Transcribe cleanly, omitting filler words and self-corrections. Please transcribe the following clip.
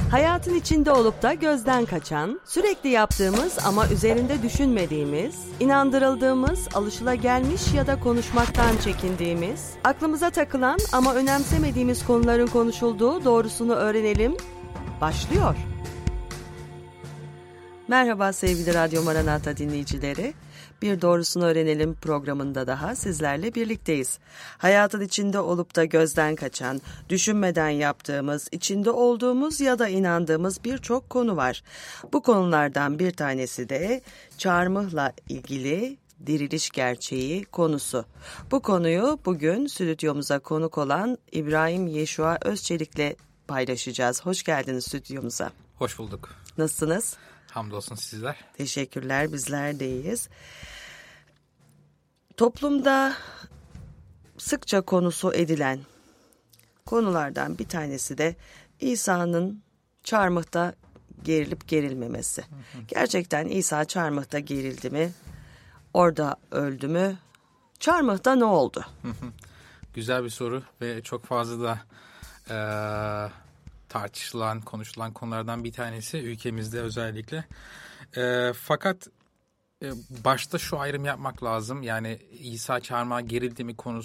Hayatın içinde olup da gözden kaçan, sürekli yaptığımız ama üzerinde düşünmediğimiz, inandırıldığımız, alışılagelmiş ya da konuşmaktan çekindiğimiz, aklımıza takılan ama önemsemediğimiz konuların konuşulduğu Doğrusunu Öğrenelim başlıyor. Merhaba sevgili Radyo Maranatha dinleyicileri. Bir Doğrusunu Öğrenelim programında daha sizlerle birlikteyiz. Hayatın içinde olup da gözden kaçan, düşünmeden yaptığımız, içinde olduğumuz ya da inandığımız birçok konu var. Bu konulardan bir tanesi de çarmıhla ilgili diriliş gerçeği konusu. Bu konuyu bugün stüdyomuza konuk olan İbrahim Yeşua Özçelik'le paylaşacağız. Hoş geldiniz stüdyomuza. Hoş bulduk. Nasılsınız? Hamdolsun sizler. Teşekkürler, bizler de iyiyiz. Toplumda sıkça konusu edilen konulardan bir tanesi de İsa'nın çarmıhta gerilip gerilmemesi. Gerçekten İsa çarmıhta gerildi mi? Orada öldü mü? Çarmıhta ne oldu? Güzel bir soru ve çok fazla da tartışılan, konuşulan konulardan bir tanesi ülkemizde özellikle. Fakat başta şu ayrım yapmak lazım. Yani İsa çarmıha gerildi mi konusu